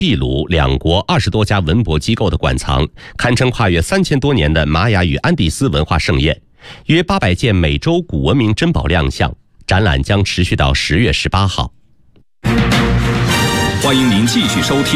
秘鲁两国20多家文博机构的馆藏，堪称跨越3000多年的玛雅与安第斯文化盛宴。约800件美洲古文明珍宝亮相，展览将持续到10月18号。 欢迎您继续收听